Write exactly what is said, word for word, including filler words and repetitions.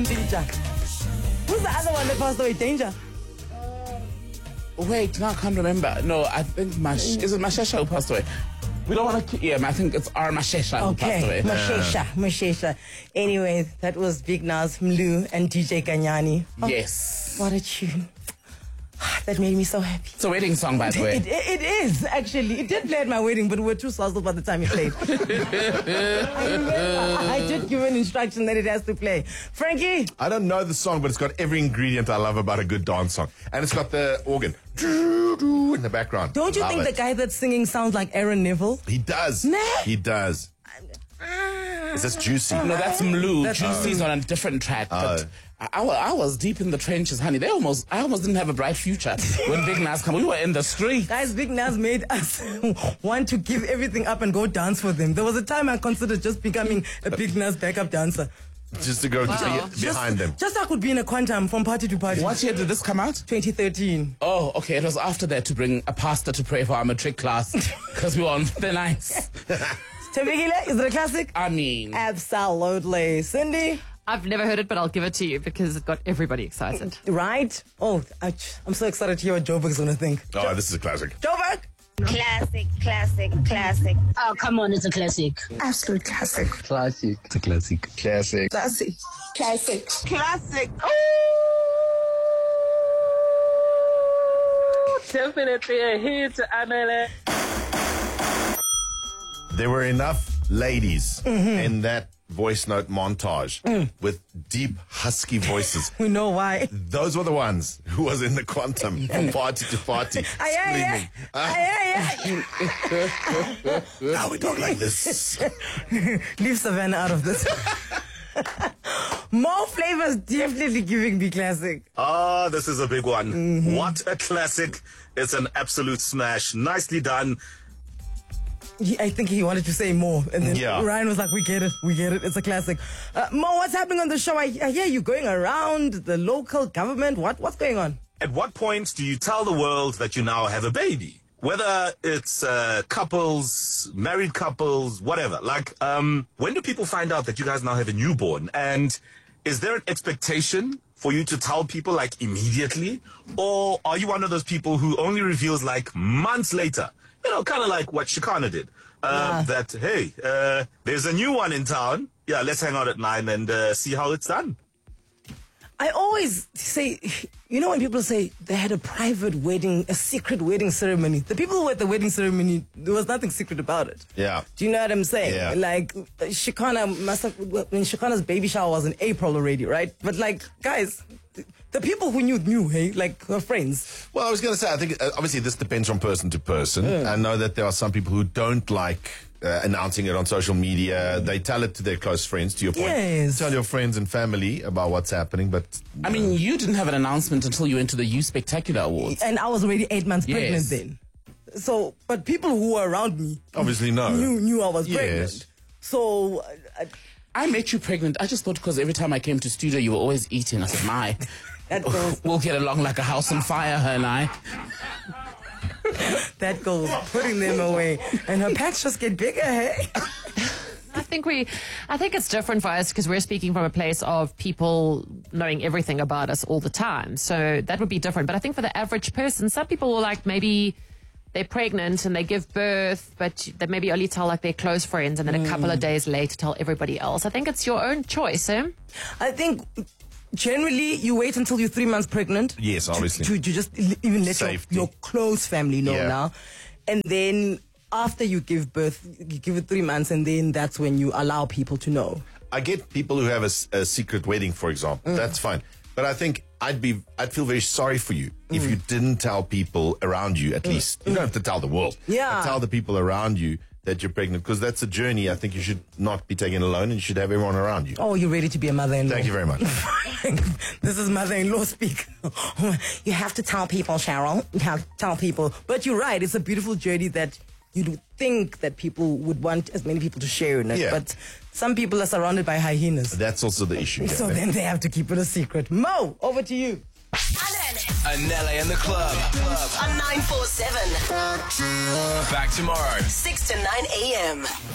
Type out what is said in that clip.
Danger. Who's the other one that passed away? Danger. Wait, no, I can't remember. No, I think Mash is it Mashesha who passed away? We don't want to. Yeah, I think it's our Mashesha who passed away. Okay, Mashesha, Mashesha. Anyway, that was Big Nas, Mlu, and D J Kanyani. Oh, yes. What a tune. That made me so happy. It's a wedding song, by the way. It, it, it is, actually. It did play at my wedding, but we were too frazzled by the time it played. I remember. I did give an instruction that it has to play. Frankie? I don't know the song, but it's got every ingredient I love about a good dance song. And it's got the organ in the background. Don't you love think it. the guy that's singing sounds like Aaron Neville? He does. Nah. He does. Is this Juicy? No, that's Mlu. That's Juicy's on a different track. But I, I, wa- I was deep in the trenches, honey. They almost, I almost didn't have a bright future when Big Nas came. We were in the street. Guys, Big Nas made us want to give everything up and go dance for them. There was a time I considered just becoming a Big Nas backup dancer. Just to go Wow. to be behind them. Just I could be in a quantum from party to party. What year did this come out? twenty thirteen. Oh, okay. It was after that to bring a pastor to pray for our matric class because we were on thin ice. Tebekile, is it a classic? I mean, Absolutely. Cindy? I've never heard it, but I'll give it to you because it got everybody excited. Right? Oh, I, I'm so excited to hear what Joburg's going to think. Oh, this is a classic. Joburg? Classic, classic, classic. Oh, come on, it's a classic. Absolute classic. Classic. It's a classic. Classic. Classic. Classic. Classic. Definitely a hit, Amele. There were enough ladies in that voice note montage with deep, husky voices. We know why. Those were the ones who was in the quantum from party to party. Aye, aye, aye. screaming. Aye, aye, Now we talk like this. aye. Leave Savannah out of this. More flavors definitely giving me classic. Ah, this is a big one. What a classic. It's an absolute smash. Nicely done. He, I think he wanted to say more. And then Yeah. Ryan was like, we get it, we get it. It's a classic. Uh, Mo, what's happening on the show? I, I hear you going around the local government. What What's going on? At what point do you tell the world that you now have a baby? Whether it's uh, couples, married couples, whatever. Like, um, when do people find out that you guys now have a newborn? And is there an expectation for you to tell people like immediately? Or are you one of those people who only reveals like months later? You know, kind of like what Shikana did. Uh, Yeah. That, hey, uh, there's a new one in town. Yeah, let's hang out at nine and uh, see how it's done. I always say, you know, when people say they had a private wedding, a secret wedding ceremony, the people who were at the wedding ceremony, there was nothing secret about it. Yeah. Do you know what I'm saying? Yeah. Like, Shikana must have, when Shikana's baby shower was in April already, right? But like, guys, the people who knew, knew, hey, like her friends. Well, I was going to say, I think uh, obviously this depends from person to person. I know that there are some people who don't like uh, announcing it on social media. They tell it to their close friends, to your point. Yes. Tell your friends and family about what's happening, but... I mean, you didn't have an announcement until you went to the You Spectacular Awards. And I was already eight months pregnant Yes. then. So, but people who were around me Obviously, no. knew, knew I was Yes. pregnant. So, I, I met you pregnant. I just thought because every time I came to studio, you were always eating. I said, my, that goes, we'll get along like a house on fire, her and I. that goes, putting them away. And her packs just get bigger, hey? I think we, I think it's different for us because we're speaking from a place of people knowing everything about us all the time. So that would be different. But I think for the average person, some people will like maybe they're pregnant and they give birth, but they maybe only tell like their close friends and then a couple of days later tell everybody else. I think it's your own choice, eh? I think generally you wait until you're three months pregnant. Yes, to- obviously. To, to just l- even let your, Safety. your close family know Yeah. now. And then after you give birth, you give it three months and then that's when you allow people to know. I get people who have a, s- a secret wedding, for example. That's fine. But I think I'd be, I'd feel very sorry for you if you didn't tell people around you, at least. You don't have to tell the world. Yeah. But tell the people around you that you're pregnant, because that's a journey I think you should not be taking alone, and you should have everyone around you. Oh, you're ready to be a mother-in-law. Thank you very much. This is mother-in-law speak. You have to tell people, Cheryl. You have to tell people. But you're right. It's a beautiful journey that you'd think that people would want as many people to share in it. Yeah. But some people are surrounded by hyenas. That's also the issue. So yeah. then they have to keep it a secret. Mo, over to you. Anele and the club. On nine four seven. Back tomorrow. six to nine a.m.